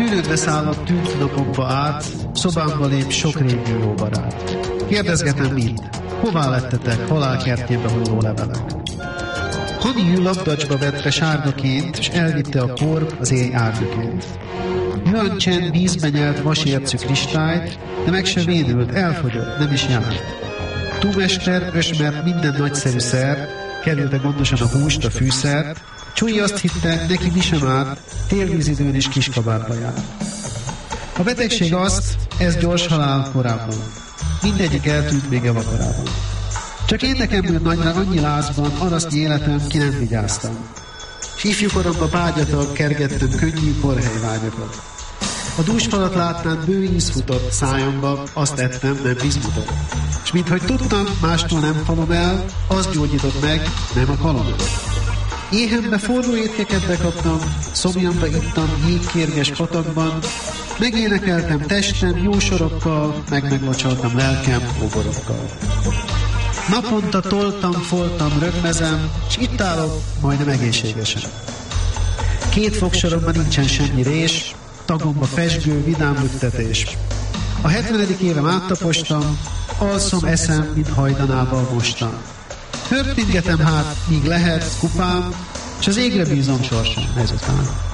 Bűnödve szállott tűnt napokba át, szobámba lép sok régi jó barát. Kérdezgetem mit? Hová lettetek, halálkertjébe hulló levelek? Hani ül labdacsba vette sárgaként, s elvitte a por az éj árnyaként. Juan Chen vízbe nyelt vasércű kristályt, de meg se védült, elfogyott, nem is járt. Túlmester ösmert minden nagyszerű szert, kerülte gondosan a húst, a fűszert, Csúly azt hitte, neki mi sem árt, télvízidőn is kiskabátba jár. A betegség azt, ez gyors halál korábban. Mindegyik eltűnt még a vakarában. Csak én nekem ült nagyra annyi lázban, arasznyi életem, ki nem vigyáztam. S ifjúkoromban bágyatal kergettem könnyű porhelyvágyakat. A dúsfalat láttán bő íz futott szájamba, azt ettem, nem vízmutott. S minthogy tudtam, mástól nem falom el, az gyógyított meg, nem a kalom. Éhembe forró étkeket bekaptam, szomjamba ittam jégkérges patakban, megénekeltem testem jó sorokkal, megvacsoltam lelkem óborokkal. Naponta toltam, foltam, rögmezem, s itt állok, majdnem egészségesen. 2 fogsoromban nincsen semmi rés, tagomba fesgő, vidám lüktetés. A 70. évem áttapostam, alszom, eszem, mint hajdanával mostan. Hörpingetem hát, míg lehet, kupám, s az égre bízom sorsom ezután.